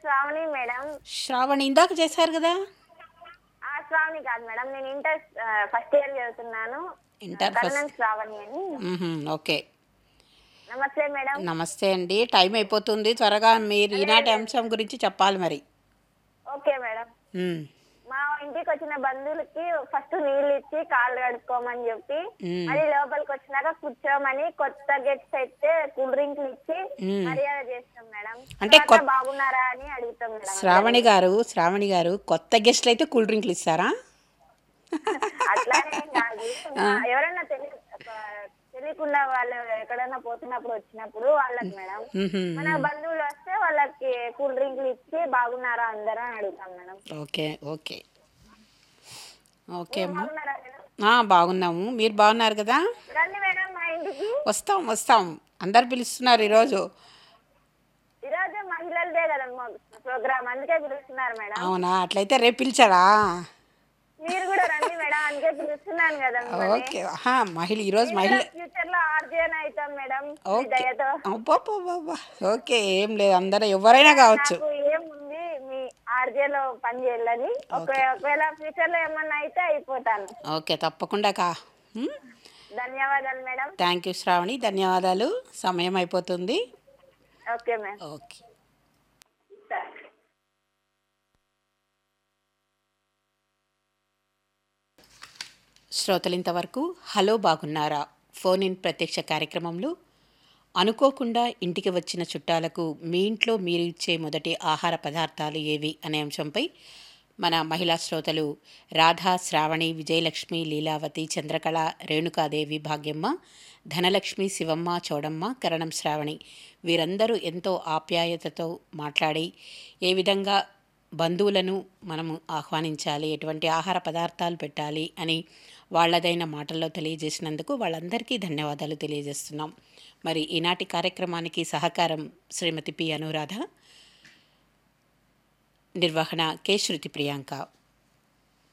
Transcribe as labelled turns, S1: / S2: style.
S1: Shravani madam.
S2: Shravani ఇందాక చేశారు కదా.
S1: శ్రావణి కాదు మేడం, నేను ఇంటర్ ఫస్ట్ ఇయర్ చదువుతున్నాను.
S2: Inter
S1: Karnan
S2: first.
S1: శ్రావణి అని.
S2: ఓకే.
S1: నమస్తే మేడం.
S2: నమస్తే అండి. టైం అయిపోతుంది, త్వరగా మీరు ఈనాటి
S1: లేదు.
S2: అంశం గురించి చెప్పాలి మరి.
S1: Okay madam.
S2: మ్మ్.
S1: మా ఇంటికి వచ్చిన బంధువులకి ఫస్ట్ నీళ్ళు ఇచ్చి కాళ్ళు కడుక్కోమని చెప్పి,
S2: మ్మ్.
S1: మరి లోపలికి వచ్చినాక కూర్చోమని, కొత్త గెట్స్ అయితే కూల్ డ్రింక్లు ఇచ్చి
S2: మ్మ్.
S1: మర్యాద చేస్తాం మేడం.
S2: అంటే
S1: తర్వాత బాగున్నారా అని అడుగుతాం మేడం.
S2: శ్రావణి గారు కొత్త గెస్ట్లు అయితే కూల్ డ్రింక్లు ఇస్తారా?
S1: అట్లానే కాదు, ఎవరైనా తెలియకుండా వాళ్ళు ఎక్కడైనా పోతున్నప్పుడు వచ్చినప్పుడు వాళ్ళకి మేడం, మన బంధువులు వస్తే వాళ్ళకి కూల్ డ్రింక్లు ఇచ్చి బాగున్నారా అందరూ అని అడుగుతాం మేడం.
S2: ఓకే ఓకే ఓకే అమ్మా.
S1: బాగున్నారా మేడం?
S2: బాగున్నాము, మీరు బాగున్నారు కదా?
S1: రండి మేడం మా ఇంటికి.
S2: వస్తాం. అందరు పిలుస్తున్నారు ఈరోజు.
S1: ఈరోజు మహిళలదే కదా ప్రోగ్రామ్, అందుకే పిలుస్తున్నారు మేడం.
S2: అవునా? అట్లయితే రేపు పిలిచారా?
S1: మీరు కూడా రండి మేడం, అందుకే పిలుస్తున్నాను కదా.
S2: ఓకే. ఈరోజు మహిళ
S1: ఫ్యూచర్ లో ఆర్జేన్ అవుతాం మేడం, మీ
S2: ఓకే.
S1: దయతో.
S2: అబ్బబ్బబ్బబ్బా. ఓకే, ఏం లేదు, అందరూ ఎవరైనా కావచ్చు.
S1: నాకు ఏముంది, మీ ఆర్జేలో పని చేయాలని. ఒకవేళ ఫ్యూచర్ లో ఏమన్నా అయితే అయిపోతాను.
S2: ఓకే, తప్పకుండా
S1: ధన్యవాదాలు మేడం.
S2: థ్యాంక్ యూ శ్రావణి, ధన్యవాదాలు. సమయం అయిపోతుంది.
S1: Okay madam.
S2: ఓకే. శ్రోతలు ఇంతవరకు హలో బాగున్నారా ఫోన్ ఇన్ ప్రత్యక్ష కార్యక్రమంలో అనుకోకుండా ఇంటికి వచ్చిన చుట్టాలకు మీ ఇంట్లో మీరు ఇచ్చే మొదటి ఆహార పదార్థాలు ఏవి అనే అంశంపై మన మహిళా శ్రోతలు రాధా, శ్రావణి, విజయలక్ష్మి, లీలావతి, చంద్రకళ, రేణుకాదేవి, భాగ్యమ్మ, ధనలక్ష్మి, శివమ్మ, చౌడమ్మ, కరణం శ్రావణి వీరందరూ ఎంతో ఆప్యాయతతో మాట్లాడి ఏ విధంగా బంధువులను మనము ఆహ్వానించాలి, ఎటువంటి ఆహార పదార్థాలు పెట్టాలి అని వాళ్ళదైన మాటల్లో తెలియజేసినందుకు వాళ్ళందరికీ ధన్యవాదాలు తెలియజేస్తున్నాం. మరి ఈనాటి కార్యక్రమానికి సహకారం శ్రీమతి పి అనురాధ, నిర్వహణ కె శృతి ప్రియాంక.